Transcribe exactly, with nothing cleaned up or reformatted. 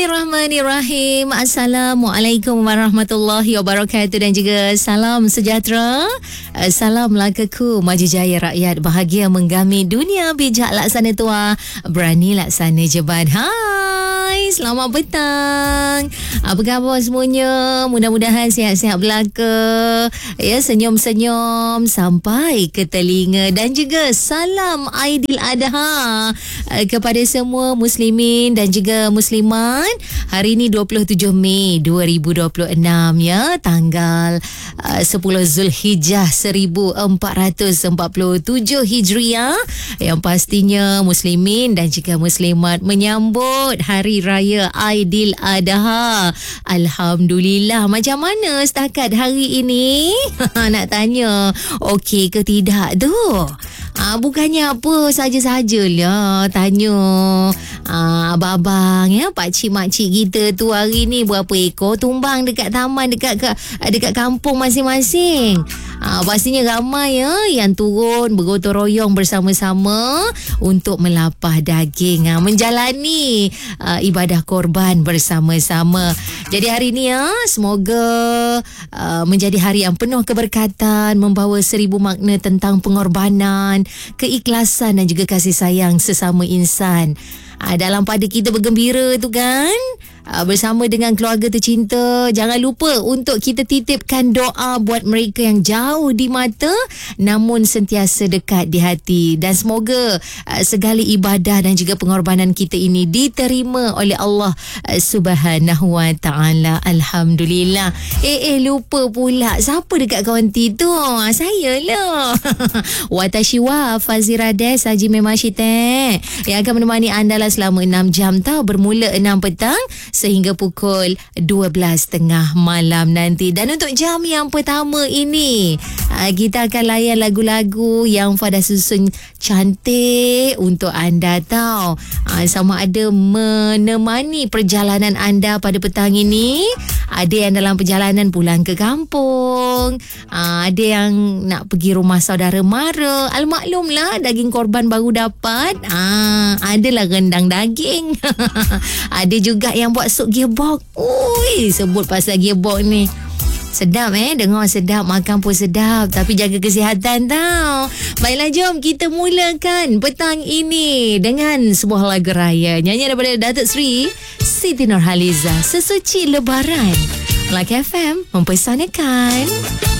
Bismillahirrahmanirrahim. Assalamualaikum warahmatullahi wabarakatuh dan juga salam sejahtera. Salam lakaku maju jaya rakyat bahagia menggami dunia bijak laksana tua berani laksana jebat. Hai, selamat petang. Apa khabar semuanya? Mudah-mudahan sihat-sihat belaka. Ya, senyum-senyum sampai ke telinga dan juga salam Aidiladha kepada semua muslimin dan juga muslimat. Hari ini dua puluh tujuh Mei dua ribu dua puluh enam ya, tanggal uh, sepuluh Zulhijjah seribu empat ratus empat puluh tujuh Hijriah, yang pastinya muslimin dan juga muslimat menyambut Hari Raya Aidiladha. Alhamdulillah. Macam mana setakat hari ini? Nak tanya okey ke tidak tu? Ah, bukannya apa saja-sajalah tanya ah, abang-abang ya, pakcik-makcik kita tu hari ni berapa ekor tumbang dekat taman, dekat dekat kampung masing-masing. Ah, pastinya ramai ya yang turun bergotong royong bersama-sama untuk melapah daging, ah, menjalani ah, ibadah korban bersama-sama. Jadi hari ni ya, semoga ah, menjadi hari yang penuh keberkatan, membawa seribu makna tentang pengorbanan, keikhlasan dan juga kasih sayang sesama insan. Ah, dalam pada kita bergembira tu kan, ah, bersama dengan keluarga tercinta, jangan lupa untuk kita titipkan doa buat mereka yang jauh di mata namun sentiasa dekat di hati. Dan semoga ah, segala ibadah dan juga pengorbanan kita ini diterima oleh Allah ah, Subhanahu wa taala. Alhamdulillah. Eh eh lupa pula, siapa dekat kaunti tu? Ah, saya lah. Watashiwa Fazirades Haji Memashite yang akan menemani anda lah selama enam jam tau, bermula enam petang sehingga pukul dua belas tiga puluh malam nanti. Dan untuk jam yang pertama ini, kita akan layan lagu-lagu yang Fada susun cantik untuk anda tau. Sama ada menemani perjalanan anda pada petang ini, ada yang dalam perjalanan pulang ke kampung, ada yang nak pergi rumah saudara mara. Almaklumlah, daging korban baru dapat, adalah rendang daging. Ada juga yang buat sup gearbox. Ui, sebut pasal gearbox ni, sedap eh, dengar sedap, makan pun sedap, tapi jaga kesihatan tau. Baiklah, jom kita mulakan petang ini dengan sebuah lagu raya nyanyian daripada Datuk Seri Siti Nurhaliza, Sesuci Lebaran. Melaka F M mempersanakan.